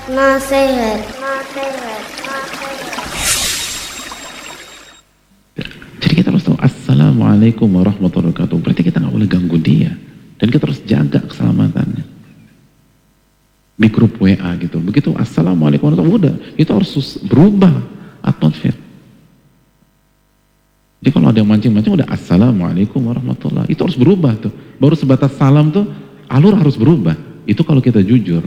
Nasihat. Jadi kita harus tahu Assalamualaikum warahmatullahi wabarakatuh. Berarti kita nggak boleh ganggu dia. Dan kita harus jaga keselamatannya. Di grup WA gitu. Begitu Assalamualaikum warahmatullahi wabarakatuh. Udah. Itu harus berubah atmosfer. Jadi kalau ada yang mancing-mancing udah Assalamualaikum warahmatullahi. Itu harus berubah tuh. Baru sebatas salam tuh alur harus berubah. Itu kalau kita jujur.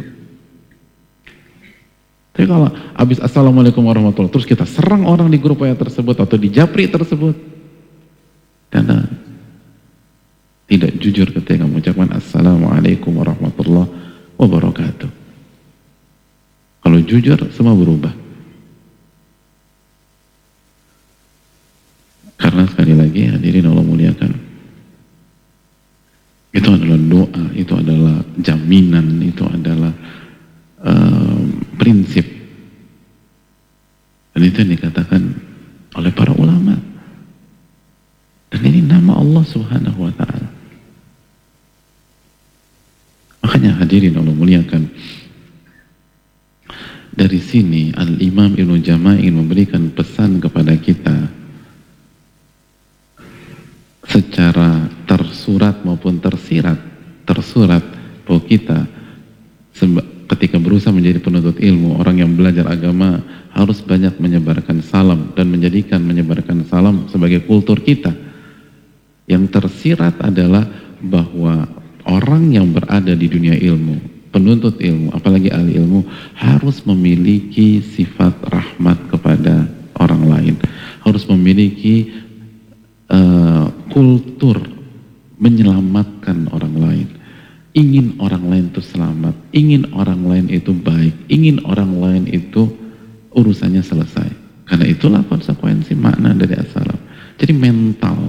Tapi kalau habis Assalamualaikum warahmatullahi terus kita serang orang di grup WA tersebut atau di japri tersebut, karena tidak jujur ketika mengucapkan Assalamualaikum warahmatullahi wabarakatuh. Kalau jujur semua berubah. Karena sekali lagi hadirin Allah muliakan, itu adalah doa, itu adalah jaminan, itu adalah prinsip, dan itu yang dikatakan oleh para ulama, dan ini nama Allah Subhanahu wa ta'ala. Makanya hadirin Allah muliakan, dari sini Al-Imam Ibnu Jama'in memberikan pesan kepada kita secara tersurat maupun tersurat bahwa kita ketika berusaha menjadi penuntut ilmu, orang yang belajar agama harus banyak menyebarkan salam dan menjadikan menyebarkan salam sebagai kultur kita. Yang tersirat adalah bahwa orang yang berada di dunia ilmu, penuntut ilmu, apalagi ahli ilmu, harus memiliki sifat rahmat kepada orang lain, harus memiliki kultur menyelamatkan orang lain. Ingin orang lain itu selamat, ingin orang lain itu baik, ingin orang lain itu urusannya selesai. Karena itulah konsekuensi makna dari as-salam. Jadi mental